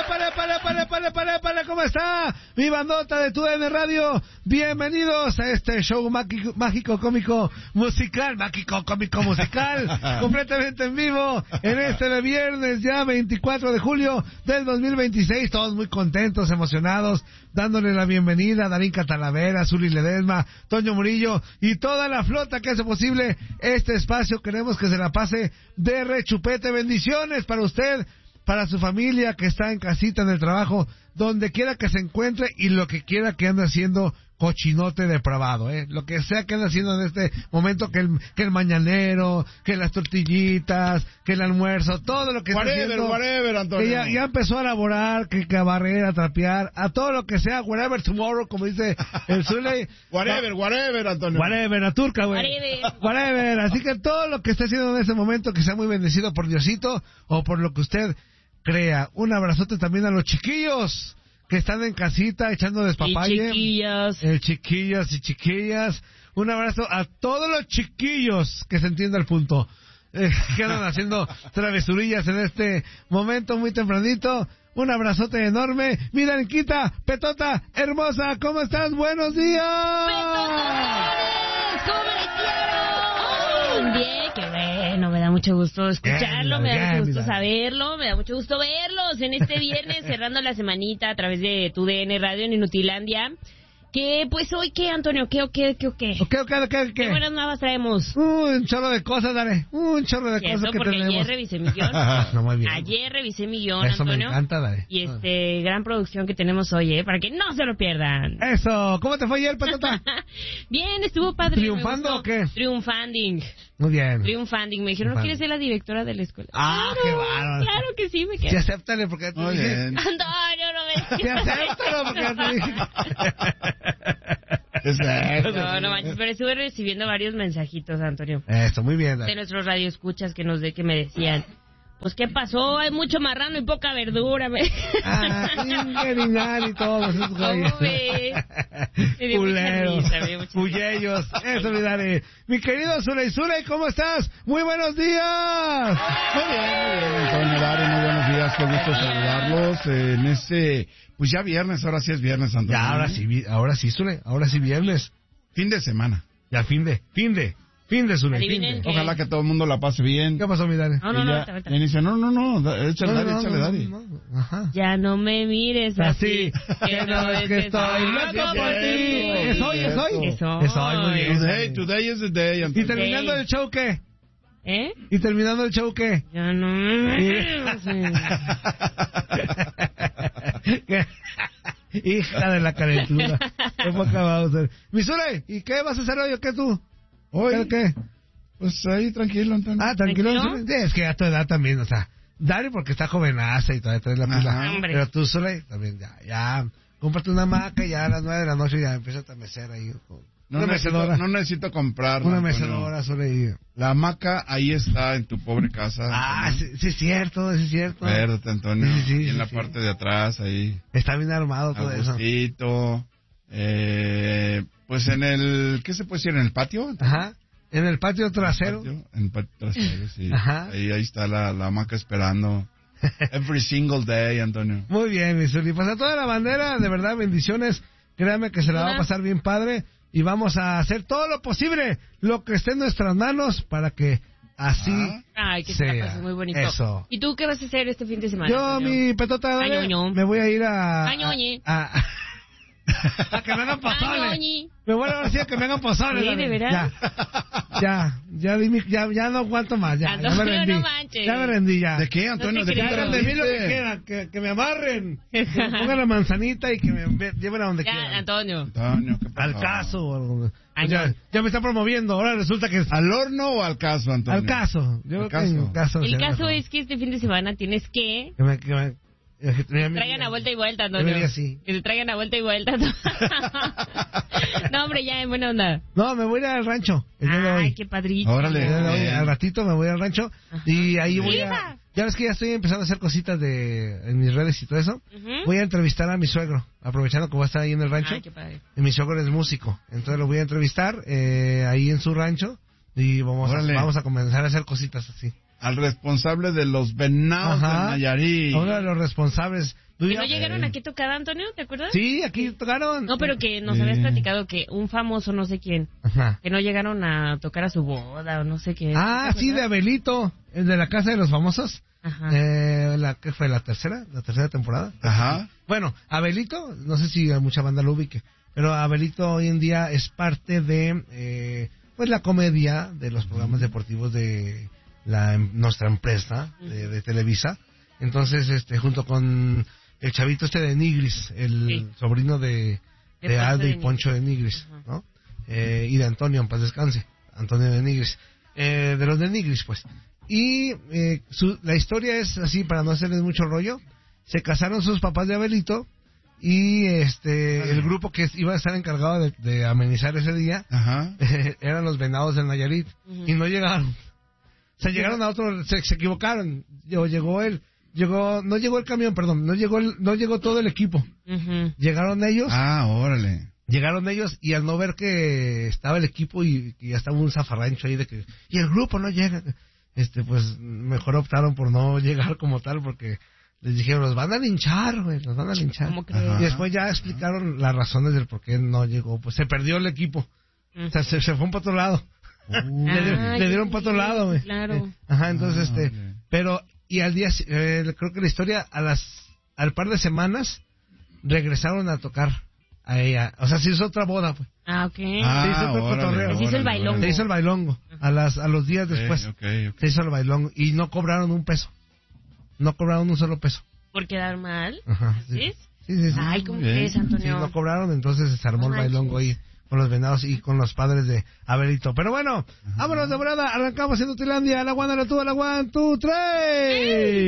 ¡Épale! ¿Cómo está? Mi bandota de TUDN Radio. Bienvenidos a este show mágico, cómico, musical. Completamente en vivo. En este de viernes, ya 24 de julio del 2026. Todos muy contentos, emocionados, dándole la bienvenida a Darín Catalavera, Zuli Ledesma, Toño Murillo y toda la flota que hace posible este espacio. Queremos que se la pase de rechupete. Bendiciones para usted, para su familia que está en casita, en el trabajo, donde quiera que se encuentre y lo que quiera que ande haciendo cochinote depravado, lo que sea que ande haciendo en este momento, que el mañanero, que las tortillitas, que el almuerzo, todo lo que está haciendo, whatever, Antonio. que ya empezó a elaborar, que a barrer, a trapear, a todo lo que sea, whatever tomorrow, como dice el Zule. whatever, Antonio. Whatever, la turca, güey. Whatever. Así que todo lo que está haciendo en ese momento, que sea muy bendecido por Diosito o por lo que usted crea. Un abrazote también a los chiquillos que están en casita echando despapalle. Chiquillos y chiquillas. Un abrazo a todos los chiquillos, que se entienda el punto, que andan haciendo travesurillas en este momento muy tempranito. Un abrazote enorme. Mi Darinquita, Petota, hermosa, ¿cómo estás? ¡Buenos días! ¡Petota! ¿Cómo me quiero? Bien, qué bueno, me da mucho gusto escucharlo, me da mucho gusto saberlo, me da mucho gusto verlos en este viernes, cerrando la semanita a través de TUDN Radio en Inutilandia. Que pues hoy, ¿qué, Antonio? ¿Qué? ¿Qué? ¿Qué buenas nuevas traemos? Un chorro de cosas, dale. Un chorro de cosas que tenemos. Ayer revisé mi guión. No, muy bien. Ayer revisé mi guión, Eso Antonio. me encanta, dale. Y gran producción que tenemos hoy, para que no se lo pierdan. Eso. ¿Cómo te fue ayer, Patota? Bien, estuvo padre. ¿Triunfando o qué? Triunfanding. Muy bien. Triunfanding. Me dijeron, ¿no quieres ser la directora de la escuela? Claro, qué bárbaro. Claro que sí, me quedo. Sí, acéptale, porque te dije. Antonio, no me Sí, acéptalo, porque te dije. No manches, pero estuve recibiendo varios mensajitos, Antonio. Eso, muy bien. De nuestros radioescuchas que me decían, pues, ¿qué pasó? Hay mucho marrano y poca verdura. Y todos esos güeyes. Culeros, puyellos. Eso, mi Dani. Mi querido Zuley, ¿cómo estás? Muy buenos días. Muy bien, Antonio, Dari, muy buenos días. Qué gusto saludarlos en este... Pues ya viernes, ahora sí es viernes, Antonio. Ya, ahora sí, Zule, ahora sí viernes. Fin de semana. Ya, fin de, Zule. Ojalá que todo el mundo la pase bien. ¿Qué pasó, mi Dani? No. Y dice, échale, Dari. Ajá. Ya no me mires así. Que no es que estoy loco por ti. ¿Es hoy? Es hoy, muy bien. Today is the day, Antonio. ¿Y terminando el show qué? ¿Y terminando el show qué? Ya no me mires. Hija de la calentura. ¿Cómo acabamos de ser? Misure, ¿y qué vas a hacer hoy o qué tú? ¿Hoy? ¿Qué? Pues ahí tranquilo, Antonio. Tranquilo. Sí, es que a tu edad también, o sea, Dari porque está jovenaza y todavía trae la pila. Pero tú, Zule, también ya, cómprate una hamaca y ya a las 9 de la noche ya empiezas a mecer ahí. No necesito comprar una mecedora, Zule. La hamaca ahí está en tu pobre casa. Sí es cierto. Espérate, Antonio. Sí, y en la parte de atrás ahí. Está bien armado todo eso. Pues en el... ¿Qué se puede decir? ¿En el patio? Ajá. En el patio trasero. En el patio trasero, sí. Ajá. Ahí está la hamaca esperando. Every single day, Antonio. Muy bien, mi Zuli. Pues a toda la bandera, de verdad, bendiciones. Créame que se la va a pasar bien padre. Y vamos a hacer todo lo posible, lo que esté en nuestras manos, para que así que se la pase muy bonito. Eso. ¿Y tú qué vas a hacer este fin de semana? Yo, Antonio? mi Petota, me voy a ir a que me hagan pozole. Me voy a decir que me hagan pozole. Sí, de verdad. Ya no aguanto más. Ya me rendí. No manches. Ya me rendí, ya. ¿De qué, Antonio? No ¿De qué te de mí lo que rendiste? quieran, que me amarren, que me pongan la manzanita y que me lleven a donde quieran. Antonio, ¿qué pasó? Al caso. Ya me está promoviendo. Ahora resulta que es... ¿Al horno o al caso, Antonio? Al caso. Yo creo que en caso. El caso es que este fin de semana tienes que... Que me traigan a vuelta y vuelta, Antonio. Que se traigan a vuelta y vuelta. No, hombre, ya, en buena onda. No, me voy a ir al rancho. Ay, qué padrísimo. Órale. Al ratito me voy al rancho. Ajá. Y ahí voy a... Ya ves que ya estoy empezando a hacer cositas en mis redes y todo eso. Voy a entrevistar a mi suegro, aprovechando que voy a estar ahí en el rancho. Ay, qué padre. Y mi suegro es músico. Entonces lo voy a entrevistar ahí en su rancho. Y vamos a comenzar a hacer cositas así. al responsable de los Venados de Nayarit. Uno de los responsables. ¿Que no llegaron aquí a tocar, Antonio? ¿Te acuerdas? Sí, aquí tocaron. No, pero que nos habías platicado que un famoso, no sé quién, que no llegaron a tocar a su boda o no sé qué. Ah, sí, de Abelito, el de la Casa de los Famosos. Ajá. ¿Qué fue? ¿La tercera temporada? Ajá. Bueno, Abelito, no sé si mucha banda lo ubique, pero Abelito hoy en día es parte de pues la comedia de los programas deportivos de nuestra empresa de Televisa. Entonces, junto con el chavito de Nigris, el sobrino de Aldo y Poncho de Nigris, ¿no? Y de Antonio, en paz descanse, Antonio de Nigris, de los de Nigris, pues. Y la historia es así, para no hacerles mucho rollo. Se casaron sus papás de Abelito y el grupo que iba a estar encargado de amenizar ese día eran los Venados del Nayarit y no llegaron. Se llegaron a otro, se equivocaron. No llegó el camión, perdón, no llegó todo el equipo. Llegaron ellos. Ah, órale. Llegaron ellos y al no ver que estaba el equipo y ya estaba un zafarrancho ahí de que y el grupo no llega, pues mejor optaron por no llegar como tal porque les dijeron, los van a linchar, güey, los van a linchar. Y después ya explicaron las razones del por qué no llegó. Pues se perdió el equipo. O sea, se fue para otro lado. Le dieron para otro lado, güey. Claro. Entonces, pero, y al día, creo que la historia, al par de semanas, regresaron a tocar a ella. O sea, se hizo otra boda, pues. Ah, ok. Se hizo otro cotorreo. Se hizo el bailongo. Se hizo el bailongo. A los días después. Se hizo el bailongo. Y no cobraron un peso. No cobraron un solo peso. ¿Por quedar mal? Sí. Ay, ¿cómo crees, Antonio? Sí, no cobraron, entonces se armó el bailongo ahí con los Venados y con los padres de Abelito. Pero bueno, vámonos de volada, arrancamos en Utilandia, a la 1, a la 2, a la 1, 2, 3.